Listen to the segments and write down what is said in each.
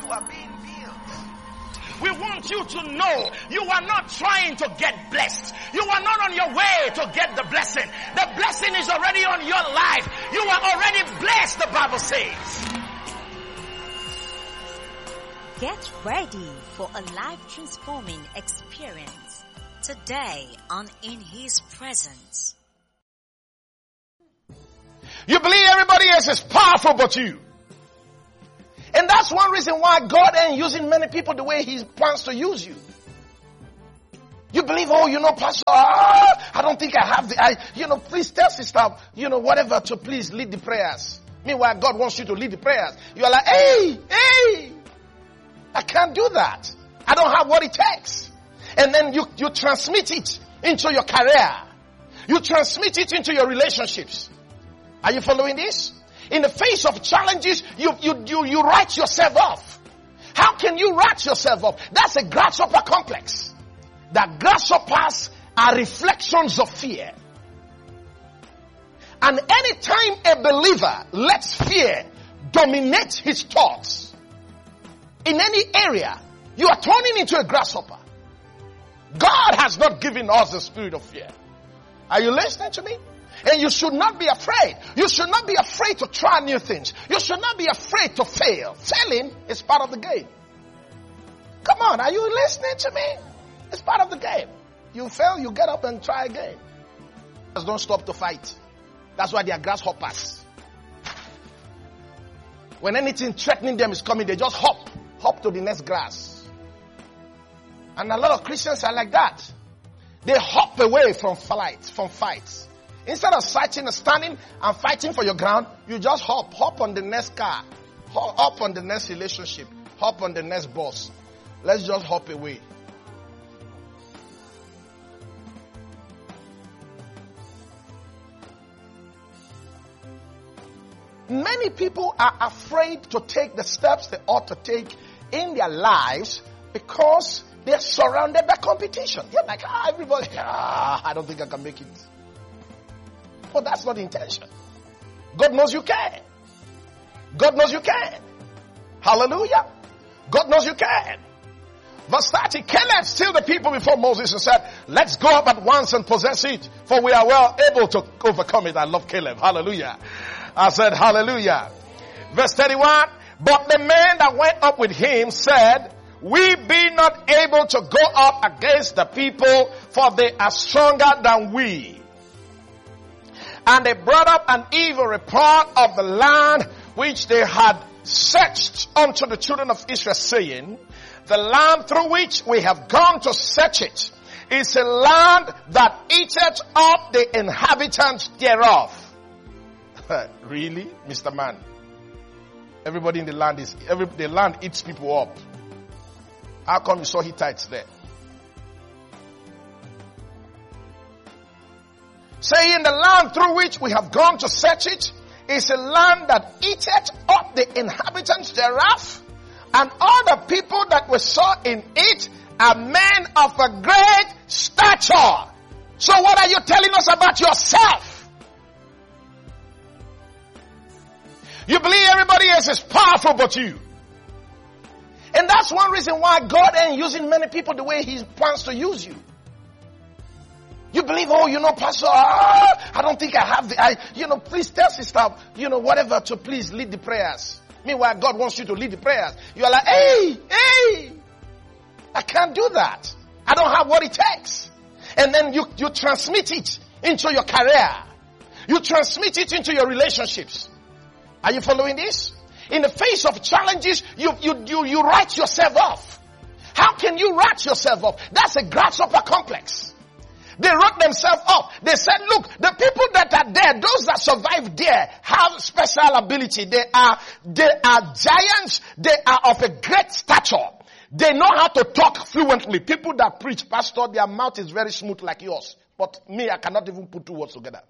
you are being built. We want you to know you are not trying to get blessed. You are not on your way to get the blessing. The blessing is already on your life. You are already blessed, the Bible says. Get ready for a life-transforming experience today on In His Presence. You believe everybody else is powerful but you. And that's one reason why God ain't using many people the way He plans to use you. You believe, Pastor, I don't think I have please tell sister, whatever to please lead the prayers. Meanwhile, God wants you to lead the prayers. You are like, hey, I can't do that. I don't have what it takes. And then you transmit it into your career. You transmit it into your relationships. Are you following this? In the face of challenges, you write yourself off. How can you write yourself off? That's a grasshopper complex. That grasshoppers are reflections of fear. And anytime a believer lets fear dominate his thoughts, in any area, you are turning into a grasshopper. God has not given us the spirit of fear. Are you listening to me? And you should not be afraid. You should not be afraid to try new things. You should not be afraid to fail. Failing is part of the game. Come on, are you listening to me? It's part of the game. You fail, you get up and try again. Just don't stop to fight. That's why they are grasshoppers. When anything threatening them is coming, they just hop to the next grass. And a lot of Christians are like that. They hop away from fights. Instead of standing and fighting for your ground, you just hop on the next car, hop on the next relationship, hop on the next boss. Let's just hop away. Many people are afraid to take the steps they ought to take in their lives because they're surrounded by competition. They're like, everybody, I don't think I can make it. But that's not the intention. God knows you can. God knows you can. Hallelujah. God knows you can. Verse 30, Caleb stilled the people before Moses and said, let's go up at once and possess it, for we are well able to overcome it. I love Caleb. Hallelujah. I said, hallelujah. Verse 31, but the man that went up with him said, we be not able to go up against the people, for they are stronger than we. And they brought up an evil report of the land which they had searched unto the children of Israel, saying, the land through which we have gone to search it is a land that eateth up the inhabitants thereof. Really, Mr. Man? Everybody in the land the land eats people up. How come you saw Hittites there? Saying the land through which we have gone to search it is a land that eateth up the inhabitants thereof, and all the people that we saw in it are men of a great stature. So what are you telling us about yourself? You believe everybody else is powerful but you. And that's one reason why God ain't using many people the way He plans to use you. You believe, Pastor, I don't think I have please tell sister, whatever to please lead the prayers. Meanwhile, God wants you to lead the prayers. You are like, hey, I can't do that. I don't have what it takes. And then you transmit it into your career. You transmit it into your relationships. Are you following this? In the face of challenges, you write yourself off. How can you write yourself off? That's a grasshopper complex. They wrote themselves off. They said, look, the people that are there, those that survive there, have special ability. They are giants. They are of a great stature. They know how to talk fluently. People that preach, pastor, their mouth is very smooth like yours. But me, I cannot even put two words together.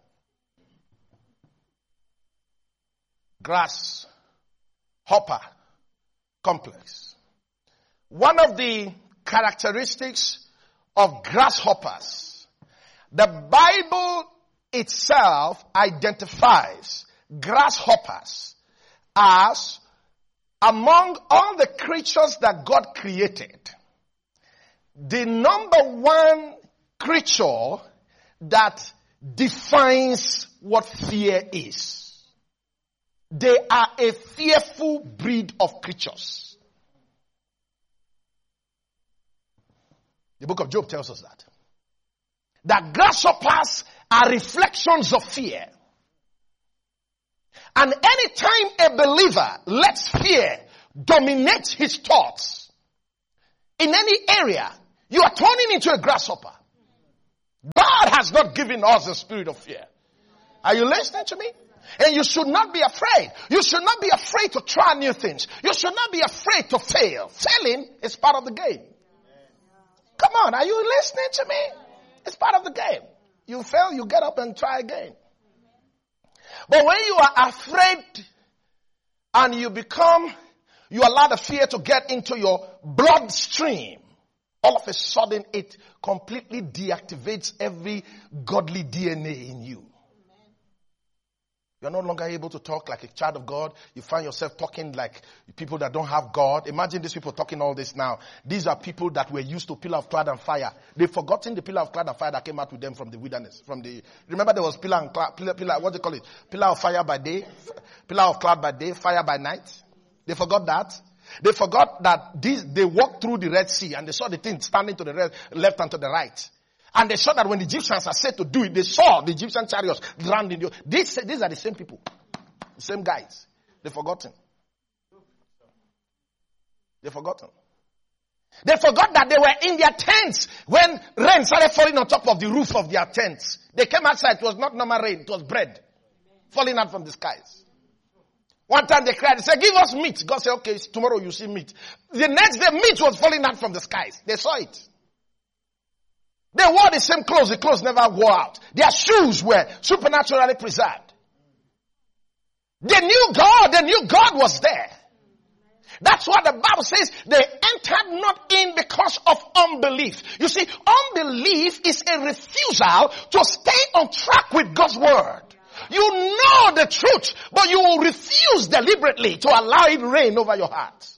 Grasshopper complex. One of the characteristics of grasshoppers, the Bible itself identifies grasshoppers as among all the creatures that God created, the number one creature that defines what fear is. They are a fearful breed of creatures. The book of Job tells us that. That grasshoppers are reflections of fear. And anytime a believer lets fear dominate his thoughts in any area, you are turning into a grasshopper. God has not given us a spirit of fear. Are you listening to me? And you should not be afraid. You should not be afraid to try new things. You should not be afraid to fail. Failing is part of the game. Come on, are you listening to me? It's part of the game. You fail, you get up and try again. But when you are afraid and you allow the fear to get into your bloodstream, all of a sudden it completely deactivates every godly DNA in you. You're no longer able to talk like a child of God. You find yourself talking like people that don't have God. Imagine these people talking all this now. These are people that were used to pillar of cloud and fire. They've forgotten the pillar of cloud and fire that came out with them from the wilderness. Remember there was pillar, what do you call it? Pillar of fire by day, pillar of cloud by day, fire by night. They forgot that. They forgot that they walked through the Red Sea and they saw the thing standing to the left and to the right. And they saw that when the Egyptians are said to do it, they saw the Egyptian chariots drowned in the ocean. These are the same people. The same guys. They've forgotten. They've forgotten. They forgot that they were in their tents when rain started falling on top of the roof of their tents. They came outside. It was not normal rain. It was bread falling out from the skies. One time they cried. They said, give us meat. God said, okay, tomorrow you see meat. The next day, meat was falling out from the skies. They saw it. They wore the same clothes. The clothes never wore out. Their shoes were supernaturally preserved. They knew God. They knew God was there. That's what the Bible says. They entered not in because of unbelief. You see, unbelief is a refusal to stay on track with God's word. You know the truth, but you will refuse deliberately to allow it reign over your heart.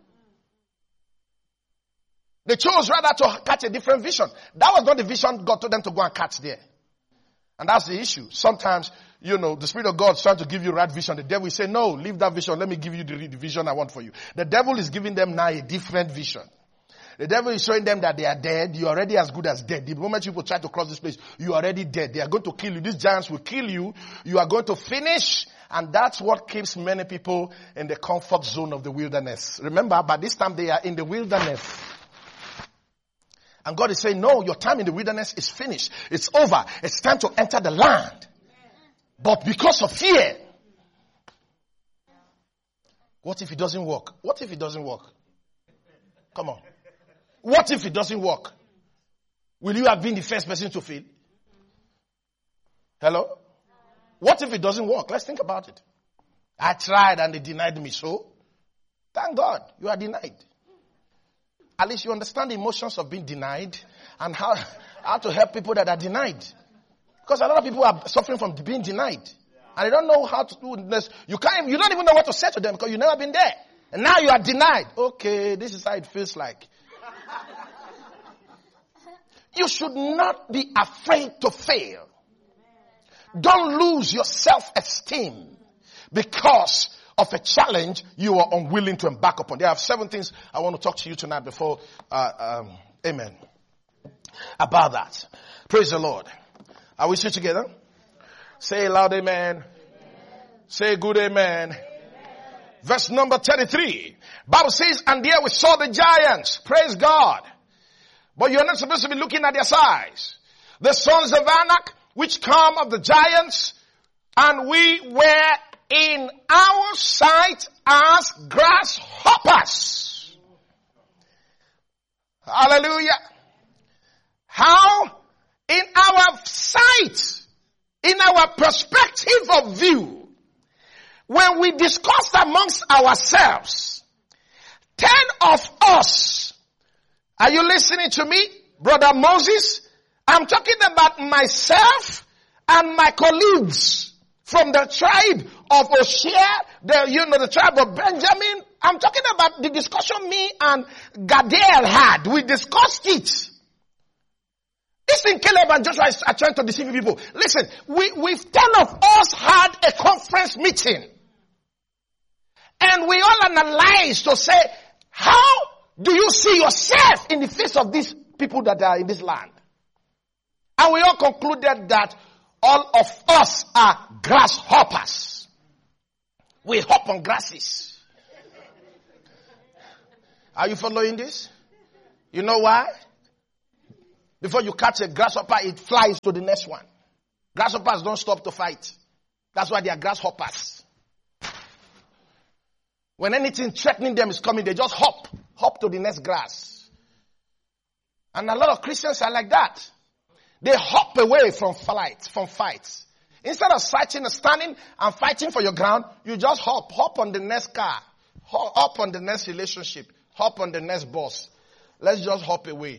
They chose rather to catch a different vision. That was not the vision God told them to go and catch there. And that's the issue. Sometimes, the Spirit of God is trying to give you right vision. The devil will say, no, leave that vision. Let me give you the vision I want for you. The devil is giving them now a different vision. The devil is showing them that they are dead. You are already as good as dead. The moment people try to cross this place, you are already dead. They are going to kill you. These giants will kill you. You are going to finish. And that's what keeps many people in the comfort zone of the wilderness. Remember, by this time they are in the wilderness. And God is saying, no, your time in the wilderness is finished. It's over. It's time to enter the land. But because of fear. What if it doesn't work? What if it doesn't work? Come on. What if it doesn't work? Will you have been the first person to fail? Hello? What if it doesn't work? Let's think about it. I tried and they denied me. So, thank God you are denied. At least you understand the emotions of being denied and how to help people that are denied. Because a lot of people are suffering from being denied. And they don't know how to do this. You don't even know what to say to them because you've never been there. And now you are denied. Okay, this is how it feels like. You should not be afraid to fail. Don't lose your self-esteem because of a challenge you are unwilling to embark upon. There are 7 things I want to talk to you tonight before, amen, about that. Praise the Lord. Are we still together? Say loud amen. Say good amen. Verse number 33. Bible says, and there we saw the giants. Praise God. But you're not supposed to be looking at their size. The sons of Anak, which come of the giants, and we were in our sight as grasshoppers. Hallelujah. How? In our sight, in our perspective of view, when we discussed amongst ourselves, 10 of us, are you listening to me, Brother Moses? I'm talking about myself and my colleagues from the tribe of Oshia, the tribe of Benjamin, I'm talking about the discussion me and Gadel had. We discussed it. Listen, Caleb and Joshua are trying to deceive people. Listen, we've 10 of us had a conference meeting. And we all analyzed to say, how do you see yourself in the face of these people that are in this land? And we all concluded that all of us are grasshoppers. We hop on grasses. Are you following this? You know why? Before you catch a grasshopper, it flies to the next one. Grasshoppers don't stop to fight. That's why they are grasshoppers. When anything threatening them is coming, they just hop to the next grass. And a lot of Christians are like that. They hop away from fights. Instead of standing and fighting for your ground, you just hop on the next car, hop on the next relationship, hop on the next boss. Let's just hop away.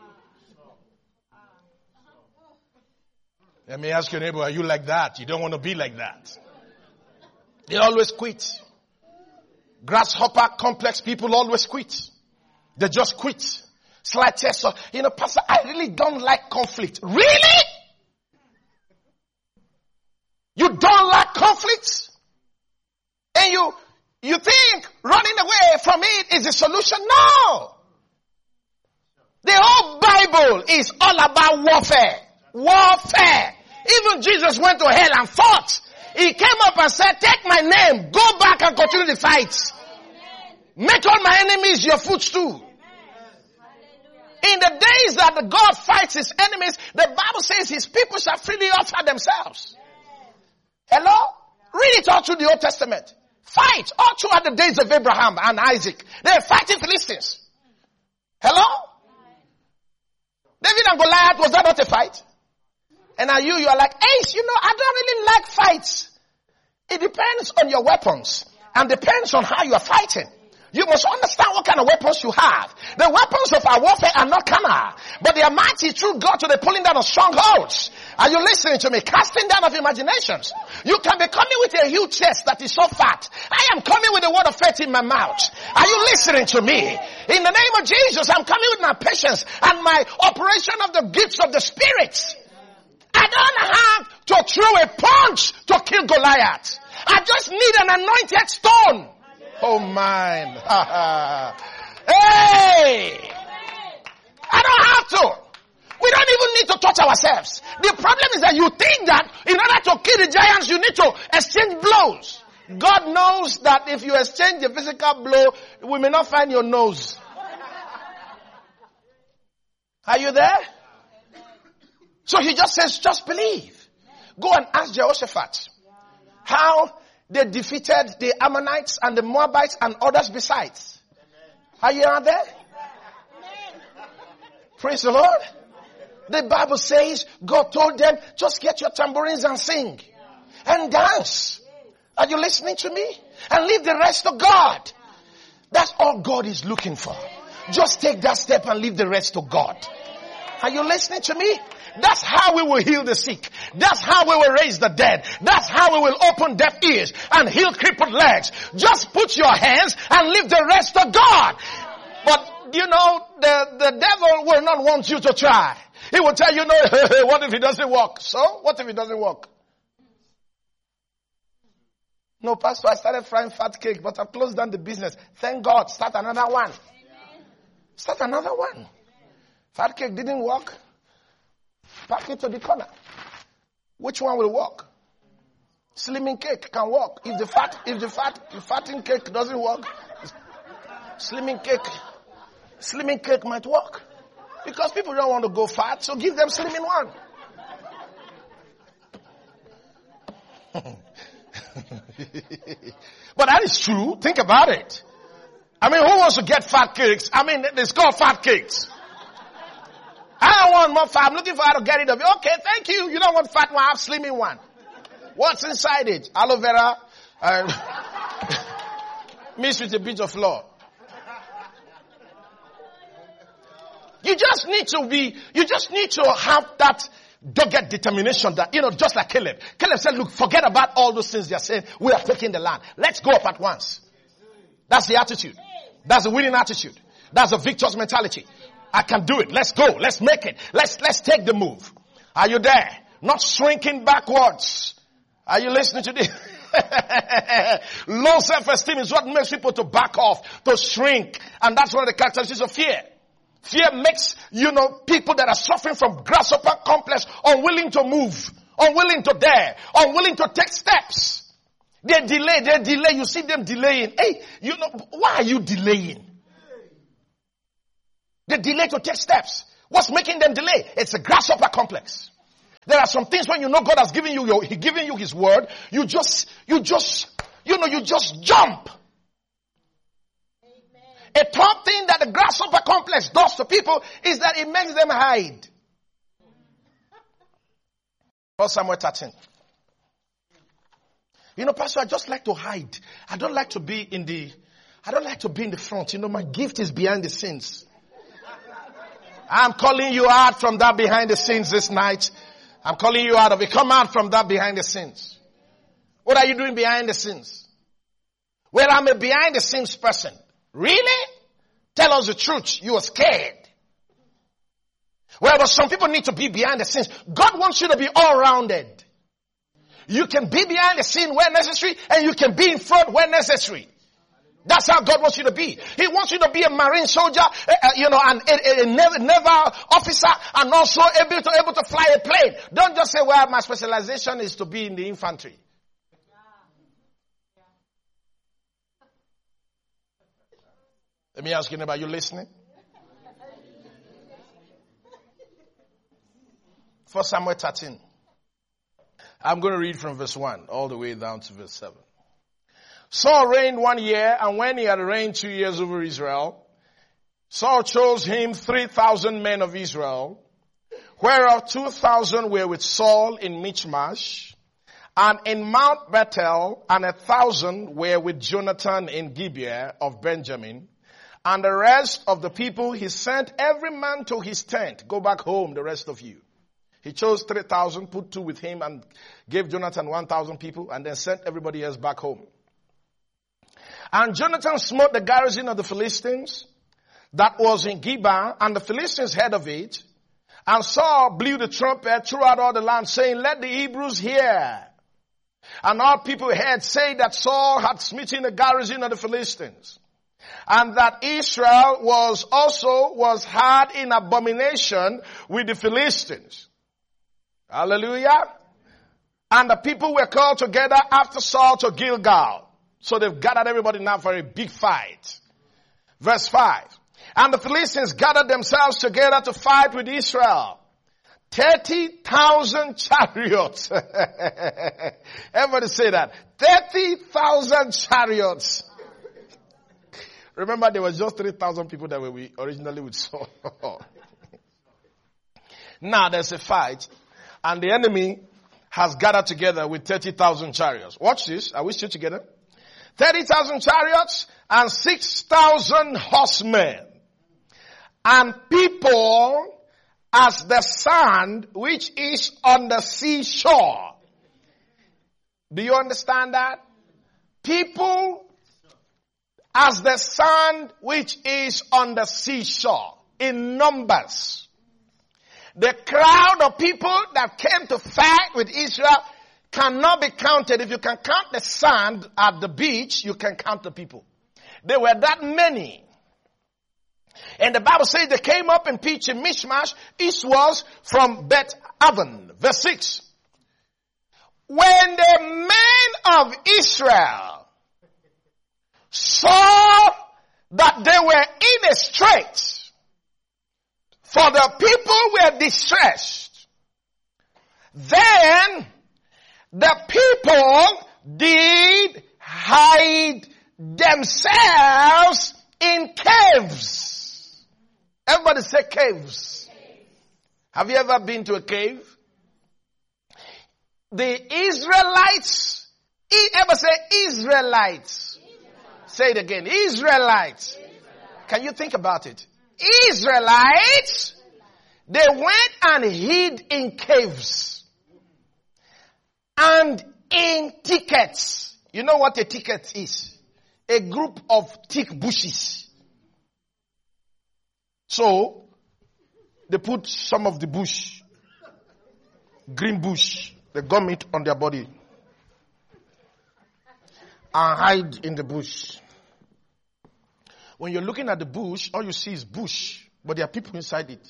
Let me ask your neighbor, are you like that? You don't want to be like that. They always quit. Grasshopper complex people always quit. They just quit. Slight test of, Pastor, I really don't like conflict. Really? You don't like conflict? And you think running away from it is the solution? No. The whole Bible is all about warfare. Warfare. Even Jesus went to hell and fought. He came up and said, take my name, go back and continue the fight. Make all my enemies your footstool. In the days that the God fights his enemies, the Bible says his people shall freely offer themselves. Hello? Read it all through the Old Testament. Fight all throughout the days of Abraham and Isaac. They're fighting Philistines. Hello? David and Goliath, was that not a fight? And now you are like, Ace, I don't really like fights. It depends on your weapons and depends on how you are fighting. You must understand what kind of weapons you have. The weapons of our warfare are not carnal, but they are mighty through God to the pulling down of strongholds. Are you listening to me? Casting down of imaginations. You can be coming with a huge chest that is so fat. I am coming with the word of faith in my mouth. Are you listening to me? In the name of Jesus, I'm coming with my patience and my operation of the gifts of the Spirit. I don't have to throw a punch to kill Goliath. I just need an anointed stone. Oh mine. Hey! I don't have to. We don't even need to touch ourselves. The problem is that you think that in order to kill the giants, you need to exchange blows. God knows that if you exchange a physical blow, we may not find your nose. Are you there? So he just says, just believe. Go and ask Jehoshaphat how they defeated the Ammonites and the Moabites and others besides. Are you out there? Praise the Lord. The Bible says God told them, just get your tambourines and sing and dance. Are you listening to me? And leave the rest to God. That's all God is looking for. Just take that step and leave the rest to God. Are you listening to me? That's how we will heal the sick. That's how we will raise the dead. That's how we will open deaf ears and heal crippled legs. Just put your hands and leave the rest to God. But the devil will not want you to try. He will tell you, what if it doesn't work? So, what if it doesn't work? No, Pastor, I started frying fat cake, but I've closed down the business. Thank God. Start another one. Start another one. Fat cake didn't work. Pack it to the corner. Which one will work? Slimming cake can work. If the fatting cake doesn't work, slimming cake might work. Because people don't want to go fat, so give them slimming one. But that is true. Think about it. I mean, who wants to get fat cakes? I mean, it's called fat cakes. I don't want more fat. I'm looking for how to get rid of it. Okay, thank you. You don't want fat one. I have slimming one. What's inside it? Aloe vera and mixed with a bit of flour. You just need to have that dogged determination that, just like Caleb. Caleb said, look, forget about all those things they're saying. We are taking the land. Let's go up at once. That's the attitude. That's the winning attitude. That's a victorious mentality. I can do it. Let's go. Let's make it. Let's take the move. Are you there? Not shrinking backwards. Are you listening to this? Low self-esteem is what makes people to back off, to shrink. And that's one of the characteristics of fear. Fear makes, people that are suffering from grasshopper complex unwilling to move, unwilling to dare, unwilling to take steps. They delay. You see them delaying. Hey, why are you delaying? They delay to take steps. What's making them delay? It's a grasshopper complex. There are some things when you know God has given you His word, you just jump. Amen. A top thing that the grasshopper complex does to people is that it makes them hide. 1 Samuel 13. Pastor, I just like to hide. I don't like to be in the front. My gift is behind the scenes. I'm calling you out from that behind the scenes this night. I'm calling you out of it. Come out from that behind the scenes. What are you doing behind the scenes? Well, I'm a behind the scenes person. Really? Tell us the truth. You are scared. Well, but some people need to be behind the scenes. God wants you to be all-rounded. You can be behind the scene where necessary, and you can be in front where necessary. That's how God wants you to be. He wants you to be a marine soldier, and a naval officer, and also able to fly a plane. Don't just say, well, my specialization is to be in the infantry. Let me ask you, are you listening? 1 Samuel 13. I'm going to read from verse 1 all the way down to verse 7. Saul reigned 1 year, and when he had reigned 2 years over Israel, Saul chose him 3,000 men of Israel, whereof 2,000 were with Saul in Michmash, and in Mount Bethel, and 1,000 were with Jonathan in Gibeah of Benjamin. And the rest of the people he sent every man to his tent. Go back home, the rest of you. He chose 3,000, put 2 with him, and gave Jonathan 1,000 people, and then sent everybody else back home. And Jonathan smote the garrison of the Philistines that was in Gibeah, and the Philistines heard of it. And Saul blew the trumpet throughout all the land, saying, let the Hebrews hear. And all people heard say that Saul had smitten the garrison of the Philistines, and that Israel was had in abomination with the Philistines. Hallelujah. And the people were called together after Saul to Gilgal. So they've gathered everybody now for a big fight. Verse 5. And the Philistines gathered themselves together to fight with Israel. 30,000 chariots. Everybody say that. 30,000 chariots. Remember, there was just 3,000 people that were originally with Saul. Now there's a fight, and the enemy has gathered together with 30,000 chariots. Watch this. Are we still together? 30,000 chariots and 6,000 horsemen. And people as the sand which is on the seashore. Do you understand that? People as the sand which is on the seashore in numbers. The crowd of people that came to fight with Israel cannot be counted. If you can count the sand at the beach, you can count the people. There were that many. And the Bible says they came up and pitched in Michmash. East was from Beth Aven. Verse 6. When the men of Israel saw that they were in a strait, for the people were distressed, then the people did hide themselves in caves. Everybody say caves. Have you ever been to a cave? The Israelites, ever say Israelites? Say it again, Israelites. Can you think about it? Israelites, they went and hid in caves and in thickets. You know what a thicket is? a group of thick bushes. So, they put some of the bush, green bush, they gum it on their body and hide in the bush. When you're looking at the bush, all you see is bush, but there are people inside it.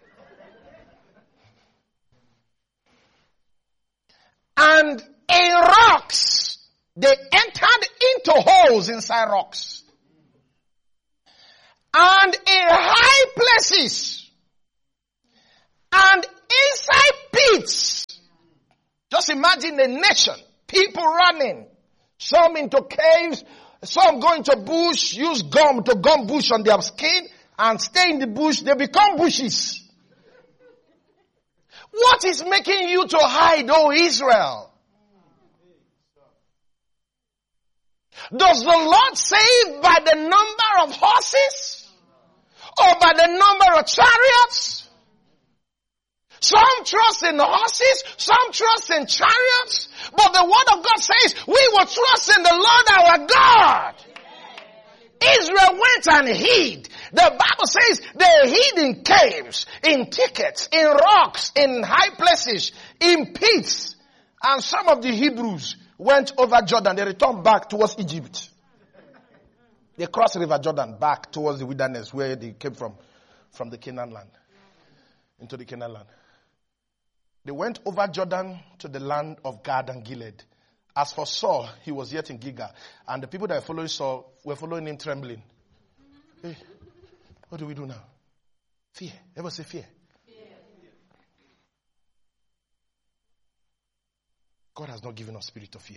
And in rocks, they entered into holes inside rocks. And in high places, and inside pits. Just imagine a nation, people running, some into caves, some going to bush, use gum to gum bush on their skin, and stay in the bush, they become bushes. What is making you to hide, O Israel? Does the Lord save by the number of horses? Or by the number of chariots? Some trust in horses, some trust in chariots, but the word of God says, we will trust in the Lord our God. Israel went and hid. The Bible says they hid in caves, in thickets, in rocks, in high places, in pits. And some of the Hebrews went over Jordan. They returned back towards Egypt. They crossed River Jordan back towards the wilderness where they came from the Canaan land, into the Canaan land. They went over Jordan to the land of Gad and Gilead. As for Saul, he was yet in Gilgal. And the people that were following Saul were following him trembling. Hey, what do we do now? Fear. Ever say fear? God has not given us spirit of fear.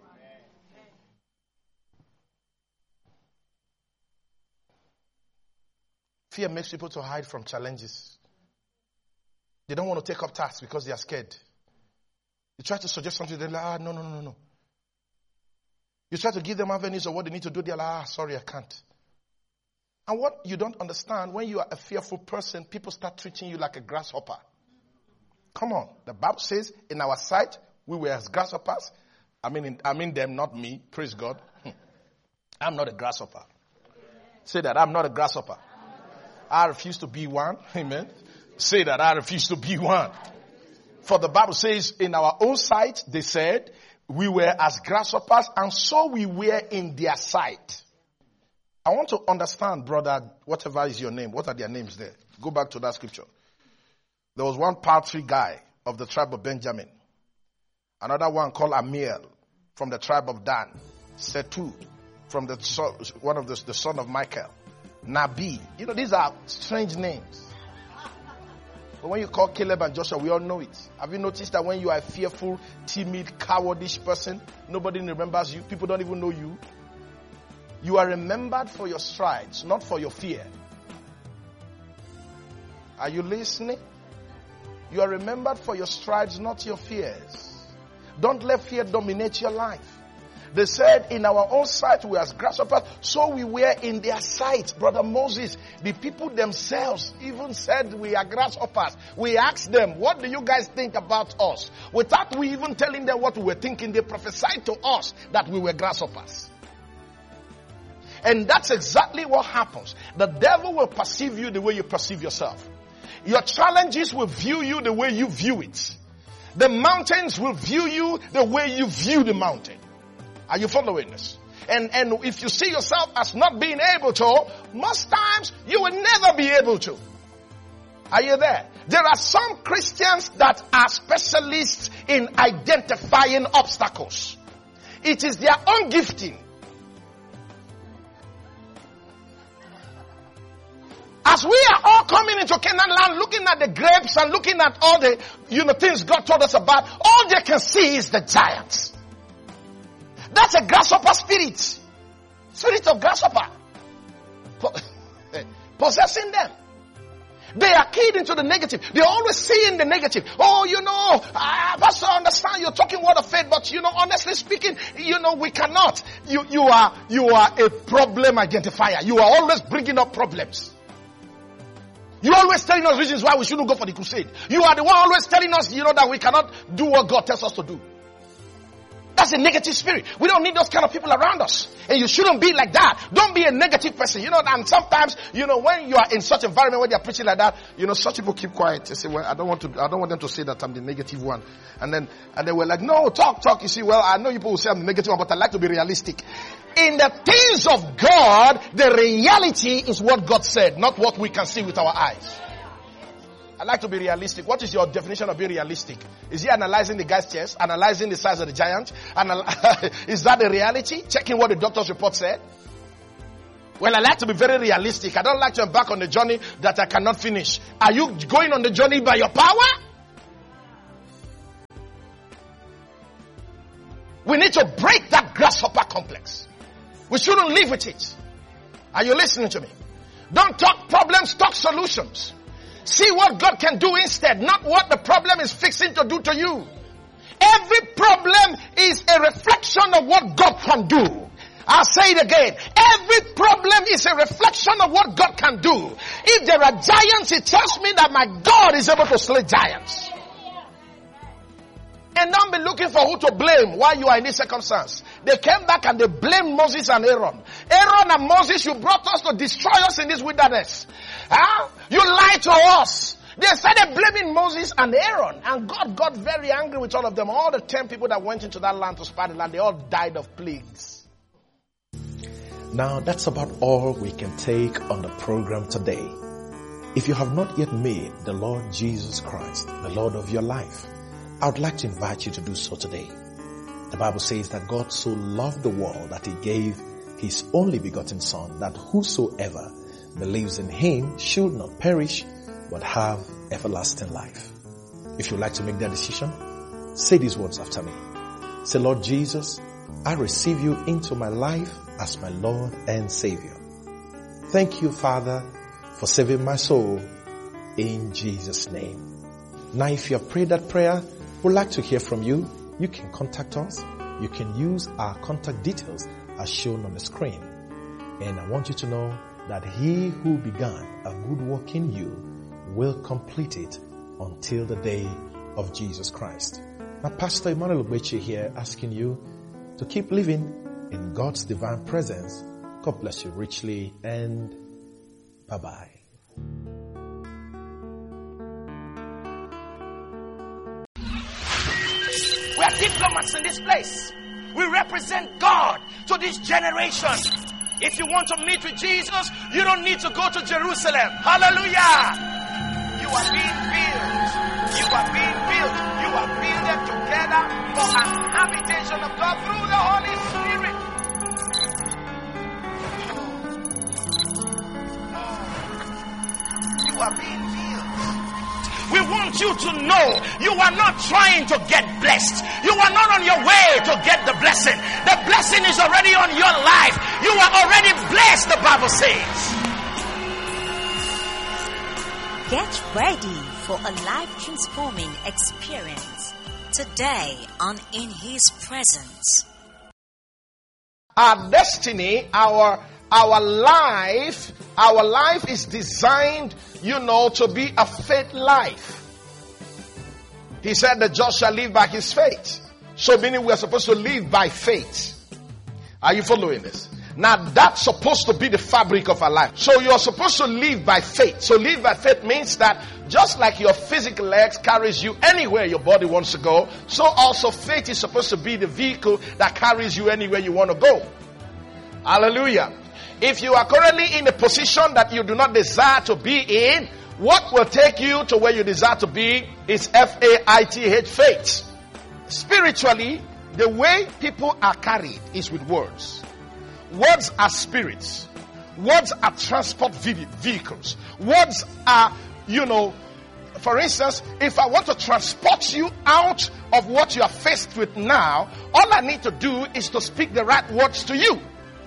Fear makes people to hide from challenges. They don't want to take up tasks because they are scared. You try to suggest something, they're like, no. You try to give them avenues of what they need to do, they're like, sorry, I can't. And what you don't understand, when you are a fearful person, people start treating you like a grasshopper. Come on. The Bible says, in our sight, we were as grasshoppers. I mean them, not me. Praise God. I'm not a grasshopper. Say that, I'm not a grasshopper. I refuse to be one. Amen. Say that, I refuse to be one. For the Bible says, in our own sight, they said, we were as grasshoppers, and so we were in their sight. I want to understand, brother, whatever is your name, what are their names there? Go back to that scripture. There was one paltry guy of the tribe of Benjamin. Another one called Amiel from the tribe of Dan. Setu from the son of Michael. Nabi. You know, these are strange names. But when you call Caleb and Joshua, we all know it. Have you noticed that when you are a fearful, timid, cowardish person, nobody remembers you? People don't even know you. You are remembered for your strides, not for your fear. Are you listening? You are remembered for your strides, not your fears. Don't let fear dominate your life. They said, in our own sight we are as grasshoppers, so we were in their sight. Brother Moses, the people themselves even said we are grasshoppers. We asked them, what do you guys think about us? Without we even telling them what we were thinking, they prophesied to us that we were grasshoppers. And that's exactly what happens. The devil will perceive you the way you perceive yourself. Your challenges will view you the way you view it. The mountains will view you the way you view the mountain. Are you following this? And if you see yourself as not being able to, most times you will never be able to. Are you there? There are some Christians that are specialists in identifying obstacles. It is their own gifting. As we are all coming into Canaan land, looking at the grapes and looking at all the things God told us about, all they can see is the giants. That's a grasshopper spirit. Spirit of grasshopper. Possessing them. They are keyed into the negative. They're always seeing the negative. Oh, Pastor, I understand you're talking word of faith, but honestly speaking, we cannot. You are a problem identifier. You are always bringing up problems. You're always telling us reasons why we shouldn't go for the crusade. You are the one always telling us, that we cannot do what God tells us to do. That's a negative spirit. We don't need those kind of people around us. And you shouldn't be like that. Don't be a negative person. And sometimes, when you are in such environment where they are preaching like that, such people keep quiet. They say, well, I don't want them to say that I'm the negative one. And then we're like, no, talk. You see, well, I know people will say I'm the negative one, but I like to be realistic. In the things of God, the reality is what God said, not what we can see with our eyes. I like to be realistic. What is your definition of being realistic? Is he analyzing the guy's chest? Analyzing the size of the giant? Is that the reality? Checking what the doctor's report said? Well, I like to be very realistic. I don't like to embark on a journey that I cannot finish. Are you going on the journey by your power? We need to break that grasshopper complex. We shouldn't live with it. Are you listening to me? Don't talk problems, talk solutions. See what God can do instead, not what the problem is fixing to do to you. Every problem is a reflection of what God can do. I'll say it again. Every problem is a reflection of what God can do. If there are giants, it tells me that my God is able to slay giants. And don't be looking for who to blame while you are in this circumstance. They came back and they blamed Moses and Aaron. Aaron and Moses, you brought us to destroy us in this wilderness. Huh? You lied to us. They started blaming Moses and Aaron. And God got very angry with all of them. All the 10 people that went into that land to spy the land, they all died of plagues. Now that's about all we can take on the program today. If you have not yet made the Lord Jesus Christ the Lord of your life, I would like to invite you to do so today. The Bible says that God so loved the world that he gave his only begotten Son, that whosoever believes in him should not perish but have everlasting life. If you'd like to make that decision, say these words after me. Say, Lord Jesus, I receive you into my life as my Lord and Savior. Thank you, Father, for saving my soul in Jesus' name. Now, if you have prayed that prayer, we'd like to hear from you. You can contact us. You can use our contact details as shown on the screen. And I want you to know that he who began a good work in you will complete it until the day of Jesus Christ. Now, Pastor Emmanuel Ogbeche here asking you to keep living in God's divine presence. God bless you richly, and bye-bye. We are diplomats in this place. We represent God to this generation. If you want to meet with Jesus, you don't need to go to Jerusalem. Hallelujah. You are being built. You are being built. You are builded together for an habitation of God through the Holy Spirit. You are being built. We want you to know you are not trying to get blessed. You are not on your way to get the blessing. The blessing is already on your life. You are already blessed, the Bible says. Get ready for a life-transforming experience today on In His Presence. Our destiny, our life is designed, to be a faith life. He said the just shall live by his faith. So meaning we are supposed to live by faith. Are you following this? Now that's supposed to be the fabric of our life. So you're supposed to live by faith. So live by faith means that just like your physical legs carries you anywhere your body wants to go, so also faith is supposed to be the vehicle that carries you anywhere you want to go. Hallelujah. If you are currently in a position that you do not desire to be in, what will take you to where you desire to be is faith, faith. Spiritually, the way people are carried is with words. Words are spirits. Words are transport vehicles. Words are, for instance, if I want to transport you out of what you are faced with now, all I need to do is to speak the right words to you.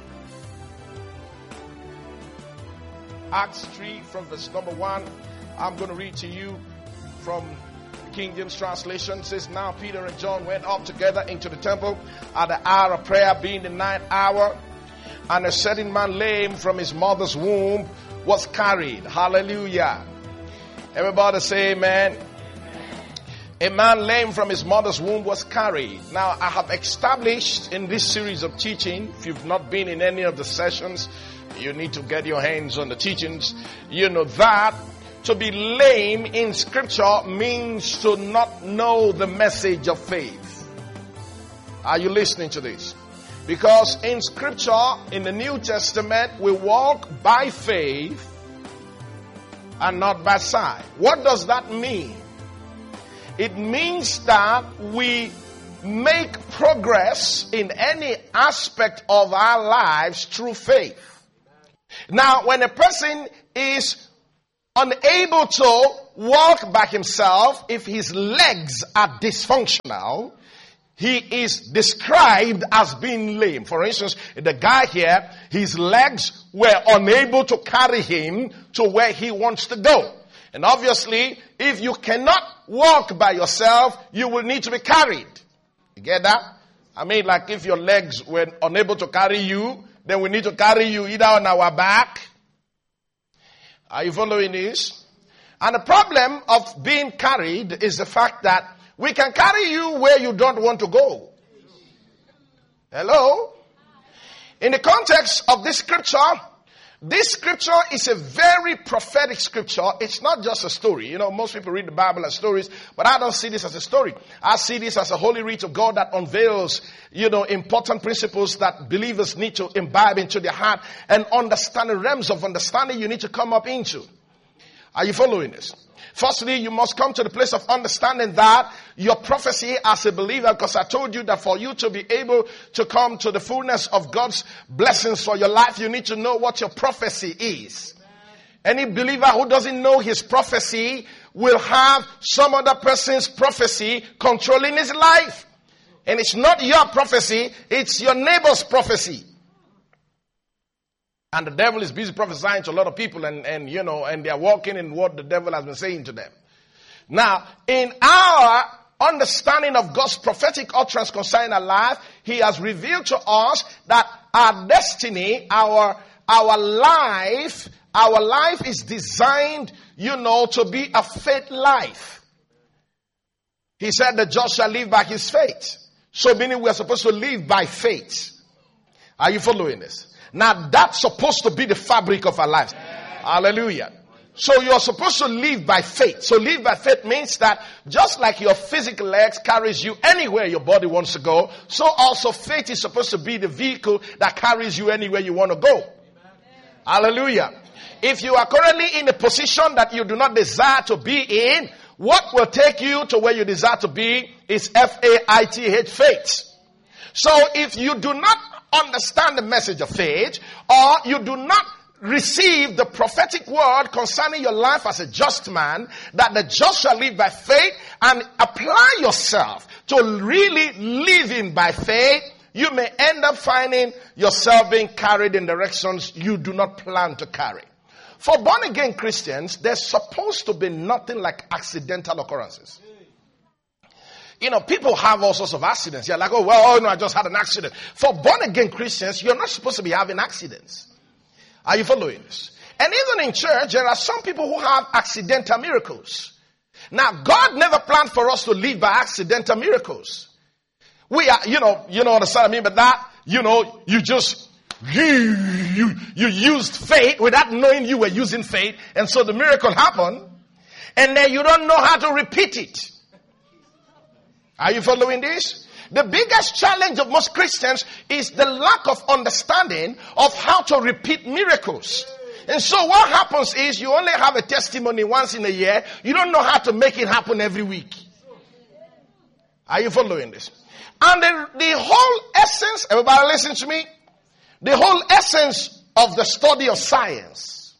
Acts 3 from verse number 1. I'm going to read to you from King James translation. It says, now Peter and John went up together into the temple at the hour of prayer, being the 9th hour. And a certain man lame from his mother's womb was carried. Hallelujah. Everybody say amen. A man lame from his mother's womb was carried. Now, I have established in this series of teaching, if you've not been in any of the sessions, you need to get your hands on the teachings. You know that to be lame in scripture means to not know the message of faith. Are you listening to this? Because in scripture, in the New Testament, we walk by faith and not by sight. What does that mean? It means that we make progress in any aspect of our lives through faith. Now, when a person is unable to walk by himself, if his legs are dysfunctional, he is described as being lame. For instance, the guy here, his legs were unable to carry him to where he wants to go. And obviously, if you cannot walk by yourself, you will need to be carried. You get that? I mean, like if your legs were unable to carry you, then we need to carry you either on our back. Are you following this? And the problem of being carried is the fact that we can carry you where you don't want to go. Hello? In the context of this scripture is a very prophetic scripture. It's not just a story. You know, most people read the Bible as stories, but I don't see this as a story. I see this as a holy writ of God that unveils, important principles that believers need to imbibe into their heart and understand the realms of understanding you need to come up into. Are you following this? Firstly, you must come to the place of understanding that your prophecy as a believer, because I told you that for you to be able to come to the fullness of God's blessings for your life, you need to know what your prophecy is. Any believer who doesn't know his prophecy will have some other person's prophecy controlling his life. And it's not your prophecy, it's your neighbor's prophecy. And the devil is busy prophesying to a lot of people and they are walking in what the devil has been saying to them. Now, in our understanding of God's prophetic utterance concerning our life, he has revealed to us that our destiny, our life is designed, to be a faith life. He said the just shall live by his faith. So meaning we are supposed to live by faith. Are you following this? Now that's supposed to be the fabric of our lives. Hallelujah. So you're supposed to live by faith. So live by faith means that just like your physical legs carries you anywhere your body wants to go, so also faith is supposed to be the vehicle that carries you anywhere you want to go. Hallelujah. If you are currently in a position that you do not desire to be in, what will take you to where you desire to be is faith, faith. So if you do not understand the message of faith, or you do not receive the prophetic word concerning your life as a just man, that the just shall live by faith, and apply yourself to really living by faith, you may end up finding yourself being carried in directions you do not plan to carry. For born again Christians, there's supposed to be nothing like accidental occurrences. People have all sorts of accidents. You're like, I just had an accident. For born again Christians, you're not supposed to be having accidents. Are you following this? And even in church, there are some people who have accidental miracles. Now, God never planned for us to live by accidental miracles. We are, you understand what I mean by that? You just, you used faith without knowing you were using faith. And so the miracle happened. And then you don't know how to repeat it. Are you following this? The biggest challenge of most Christians is the lack of understanding of how to repeat miracles. And so what happens is you only have a testimony once in a year. You don't know how to make it happen every week. Are you following this? And the whole essence, everybody listen to me, the whole essence of the study of science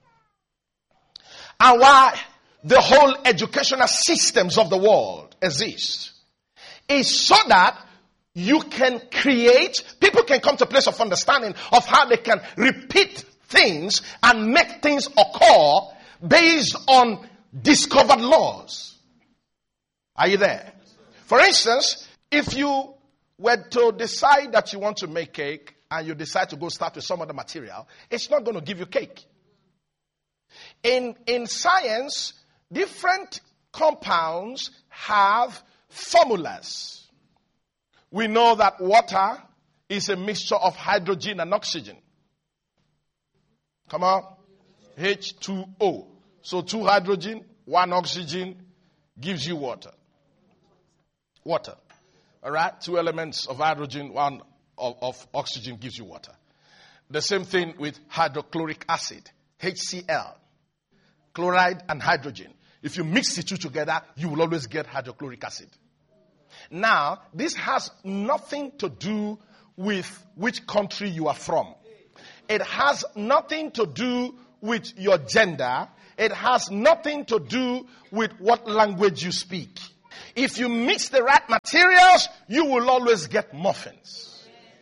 and why the whole educational systems of the world exist is so that you can create, people can come to a place of understanding of how they can repeat things and make things occur based on discovered laws. Are you there? For instance, if you were to decide that you want to make cake and you decide to go start with some other material, it's not going to give you cake. In science, different compounds have formulas. We know that water is a mixture of hydrogen and oxygen. Come on. H2O. So 2 hydrogen, 1 oxygen gives you water. Water. All right? 2 elements of hydrogen, 1 of oxygen gives you water. The same thing with hydrochloric acid, HCl. Chloride and hydrogen. If you mix the two together, you will always get hydrochloric acid. Now, this has nothing to do with which country you are from. It has nothing to do with your gender. It has nothing to do with what language you speak. If you mix the right materials, you will always get muffins.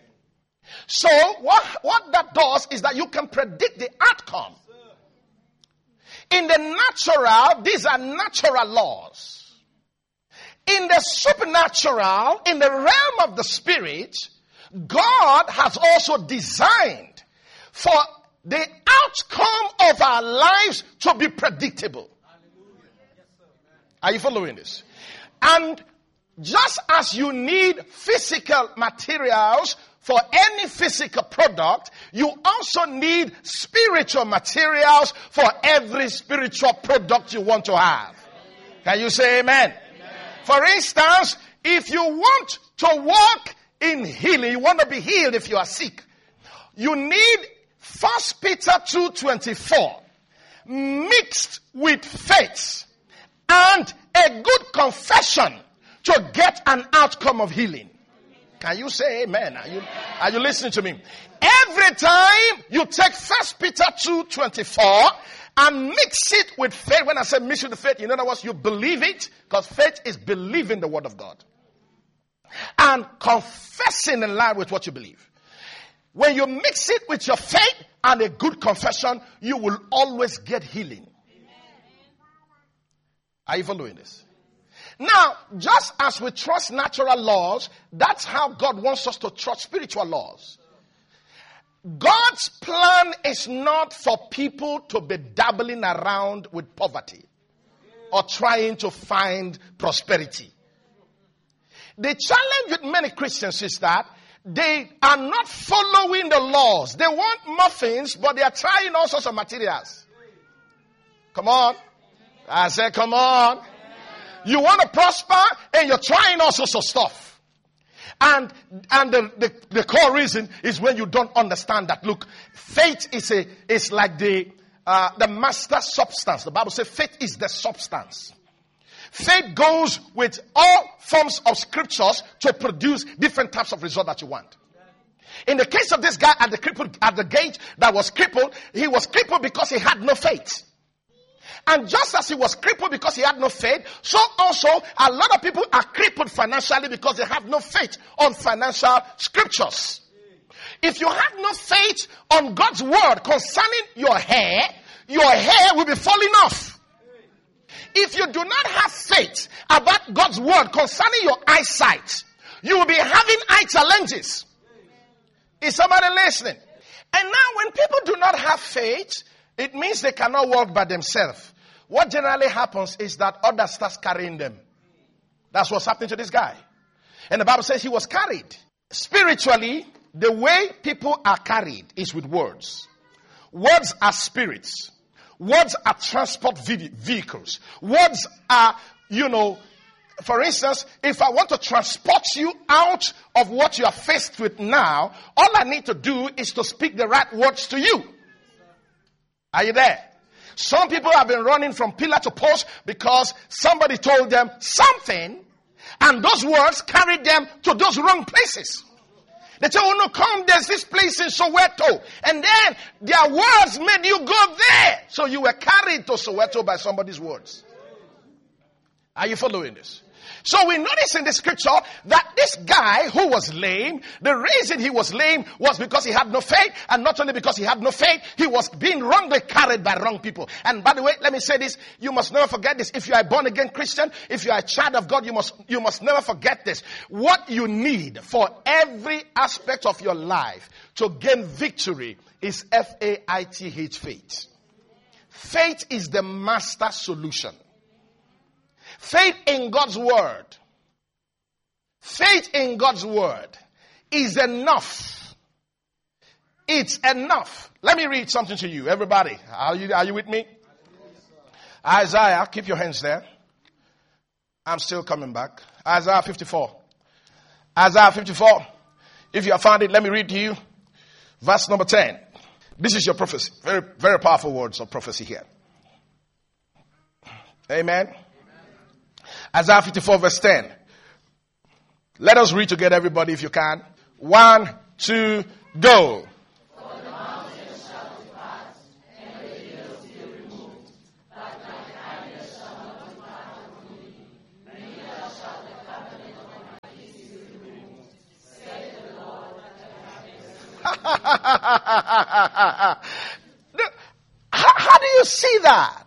So what that does is that you can predict the outcome. In the natural, these are natural laws. In the supernatural, in the realm of the spirit, God has also designed for the outcome of our lives to be predictable. Are you following this? And just as you need physical materials for any physical product, you also need spiritual materials for every spiritual product you want to have. Can you say amen? For instance, if you want to walk in healing, you want to be healed if you are sick, you need 1 Peter 2:24 mixed with faith and a good confession to get an outcome of healing. Can you say amen? Are you listening to me? Every time you take 1 Peter 2:24 and mix it with faith. When I say mix it with faith, in other words, you believe it, because faith is believing the word of God and confessing in line with what you believe. When you mix it with your faith and a good confession, you will always get healing. Are you following this? Now, just as we trust natural laws, that's how God wants us to trust spiritual laws. God's plan is not for people to be dabbling around with poverty or trying to find prosperity. The challenge with many Christians is that they are not following the laws. They want muffins, but they are trying all sorts of materials. Come on. I said, come on. You want to prosper and you're trying all sorts of stuff. And the core reason is when you don't understand that, look, faith is like the master substance. The Bible says faith is the substance. Faith goes with all forms of scriptures to produce different types of result that you want. In the case of this guy at the gate that was crippled, he was crippled because he had no faith. And just as he was crippled because he had no faith, so also a lot of people are crippled financially because they have no faith on financial scriptures. If you have no faith on God's word concerning your hair will be falling off. If you do not have faith about God's word concerning your eyesight, you will be having eye challenges. Is somebody listening? And now when people do not have faith, it means they cannot walk by themselves. What generally happens is that others start carrying them. That's what's happening to this guy. And the Bible says he was carried. Spiritually, the way people are carried is with words. Words are spirits. Words are transport vehicles. Words are, for instance, if I want to transport you out of what you are faced with now, all I need to do is to speak the right words to you. Are you there? Some people have been running from pillar to post because somebody told them something, and those words carried them to those wrong places. They say, oh no, come, there's this place in Soweto. And then their words made you go there. So you were carried to Soweto by somebody's words. Are you following this? So we notice in the scripture that this guy who was lame, the reason he was lame was because he had no faith. And not only because he had no faith, he was being wrongly carried by wrong people. And by the way, let me say this. You must never forget this. If you are a born again Christian, if you are a child of God, you must never forget this. What you need for every aspect of your life to gain victory is faith. Faith is the master solution. Faith in God's word. Faith in God's word is enough. It's enough. Let me read something to you, everybody. Are you with me? Isaiah, keep your hands there. I'm still coming back. Isaiah 54. Isaiah 54. If you have found it, let me read to you. Verse number 10. This is your prophecy. Very, very powerful words of prophecy here. Amen. Isaiah 54 verse 10. Let us read together, everybody, if you can. 1, 2, go. How do you see that?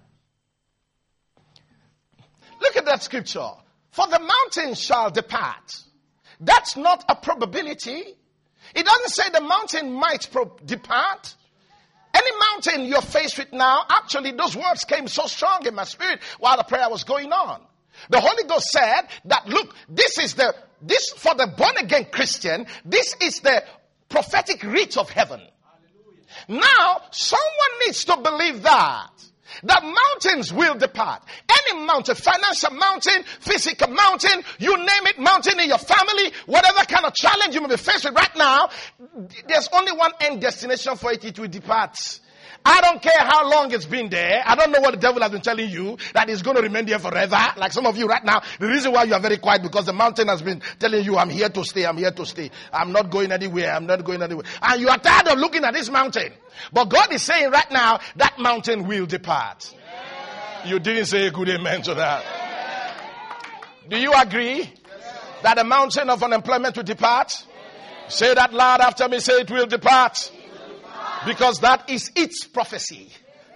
Look at that scripture. For the mountain shall depart. That's not a probability. It doesn't say the mountain might depart. Any mountain you're faced with now, actually those words came so strong in my spirit while the prayer was going on. The Holy Ghost said that, look, this for the born again Christian, this is the prophetic reach of heaven. Now, someone needs to believe that mountains will depart. Any mountain, financial mountain, physical mountain, you name it, mountain in your family, whatever kind of challenge you may be faced with right now, there's only one end destination for it. It will depart. I don't care how long it's been there. I don't know what the devil has been telling you, that it's going to remain there forever. Like some of you right now, the reason why you are very quiet, because the mountain has been telling you, I'm here to stay, I'm here to stay. I'm not going anywhere, I'm not going anywhere. And you are tired of looking at this mountain. But God is saying right now, that mountain will depart. You didn't say a good amen to that. Do you agree that the mountain of unemployment will depart? Say that loud after me, say it will depart. Because that is its prophecy.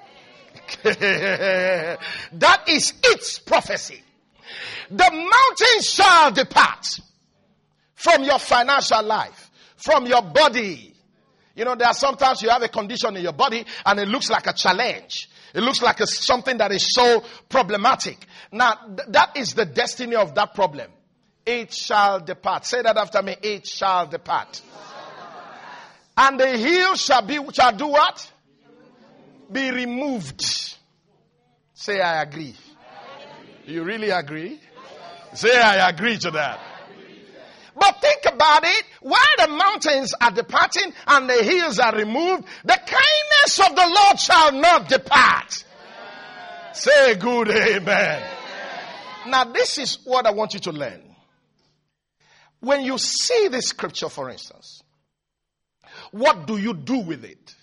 That is its prophecy. The mountain shall depart from your financial life, from your body. You know, there are sometimes you have a condition in your body and it looks like a challenge. It looks like something that is so problematic. Now, that is the destiny of that problem. It shall depart. Say that after me. It shall depart. And the heel shall do what? Be removed. Say, I agree. You really agree? Say, I agree to that. But think about it. While the mountains are departing and the hills are removed, the kindness of the Lord shall not depart. Say good amen. Now this is what I want you to learn. When you see this scripture, for instance, what do you do with it?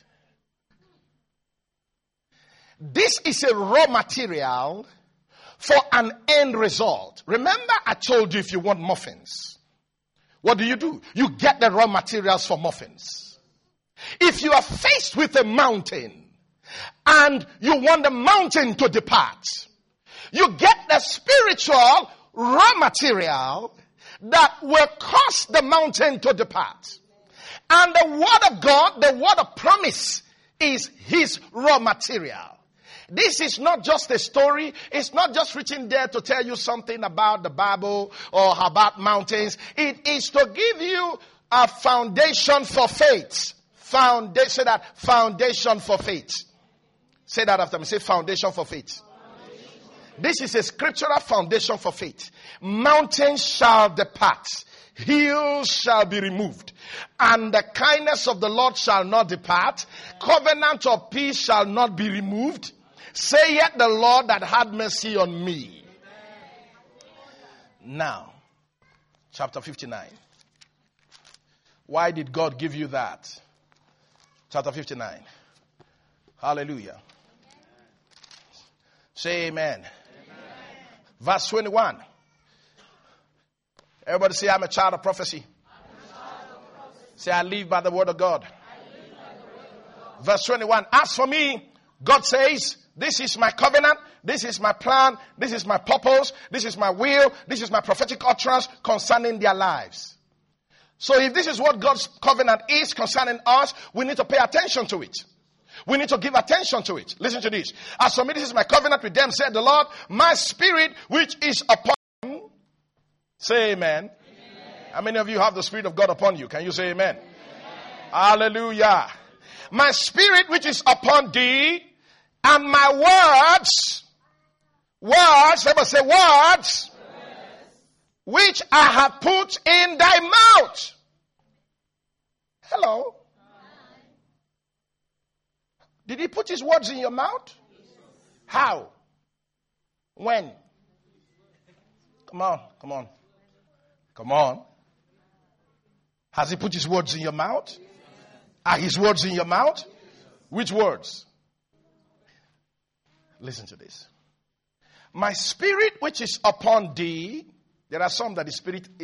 This is a raw material for an end result. Remember, I told you if you want muffins, what do? You get the raw materials for muffins. If you are faced with a mountain and you want the mountain to depart, you get the spiritual raw material that will cause the mountain to depart. And the word of God, the word of promise, is his raw material. This is not just a story. It's not just written there to tell you something about the Bible or about mountains. It is to give you a foundation for faith. Say that, foundation for faith. Say that after me. Say foundation for faith. This is a scriptural foundation for faith. Mountains shall depart. Hills shall be removed, and the kindness of the Lord shall not depart. Covenant of peace shall not be removed. Say yet the Lord that had mercy on me. Now, chapter 59. Why did God give you that? Chapter 59. Hallelujah. Say amen. Amen. Verse 21. Everybody say, I'm a child of prophecy. Say, I live by the word of God. Verse 21. As for me, God says, this is my covenant, this is my plan, this is my purpose, this is my will, this is my prophetic utterance concerning their lives. So if this is what God's covenant is concerning us, we need to pay attention to it. We need to give attention to it. Listen to this. As for me, this is my covenant with them, said the Lord. My spirit which is upon... Say amen. Amen. How many of you have the Spirit of God upon you? Can you say amen? Amen. Hallelujah. My spirit which is upon thee, and my words, let us say words, which I have put in thy mouth. Hello. Did he put his words in your mouth? How? When? Come on. Has he put his words in your mouth? Are his words in your mouth? Which words? Listen to this. My spirit which is upon thee. There are some that the spirit